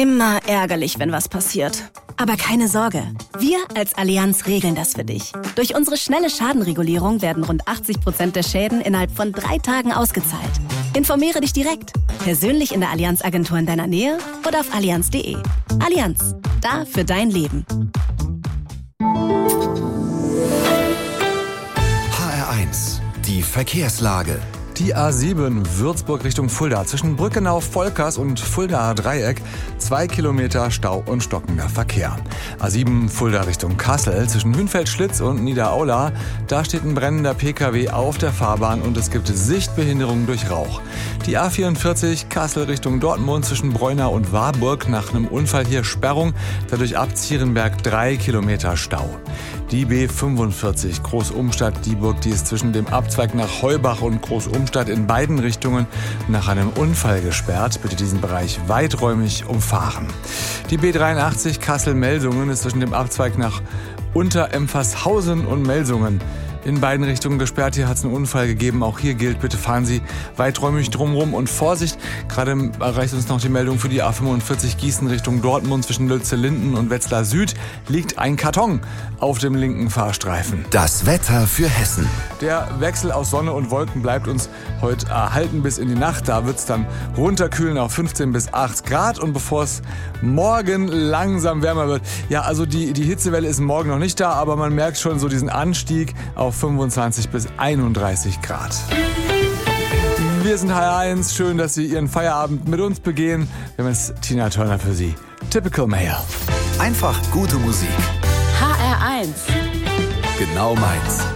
Immer ärgerlich, wenn was passiert. Aber keine Sorge, wir als Allianz regeln das für dich. Durch unsere schnelle Schadenregulierung werden rund 80% der Schäden innerhalb von 3 Tagen ausgezahlt. Informiere dich direkt, persönlich in der Allianz-Agentur in deiner Nähe oder auf allianz.de. Allianz, da für dein Leben. HR1, die Verkehrslage. Die A7 Würzburg Richtung Fulda zwischen Brückenau-Volkers und Fuldaer Dreieck 2 Kilometer Stau und stockender Verkehr. A7 Fulda Richtung Kassel zwischen Hünfeld-Schlitz und Niederaula. Da steht ein brennender PKW auf der Fahrbahn und es gibt Sichtbehinderungen durch Rauch. Die A44 Kassel Richtung Dortmund zwischen Breunau und Warburg nach einem Unfall hier Sperrung. Dadurch ab Zierenberg 3 Kilometer Stau. Die B45 Großumstadt-Dieburg, die ist zwischen dem Abzweig nach Heubach und Großumstadt in beiden Richtungen nach einem Unfall gesperrt. Bitte diesen Bereich weiträumig umfahren. Die B83 Kassel-Melsungen ist zwischen dem Abzweig nach Unterempfasshausen und Melsungen in beiden Richtungen gesperrt. Hier hat es einen Unfall gegeben. Auch hier gilt, bitte fahren Sie weiträumig drumherum und Vorsicht. Gerade erreicht uns noch die Meldung für die A45 Gießen Richtung Dortmund zwischen Lützellinden und Wetzlar Süd liegt ein Karton auf dem linken Fahrstreifen. Das Wetter für Hessen. Der Wechsel aus Sonne und Wolken bleibt uns heute erhalten bis in die Nacht. Da wird es dann runterkühlen auf 15 bis 8 Grad. Und bevor es morgen langsam wärmer wird, ja, also die Hitzewelle ist morgen noch nicht da, aber man merkt schon so diesen Anstieg auf 25 bis 31 Grad. Wir sind HR1. Schön, dass Sie Ihren Feierabend mit uns begehen. Wir haben jetzt Tina Turner für Sie. Typical Male. Einfach gute Musik. HR1. Genau meins.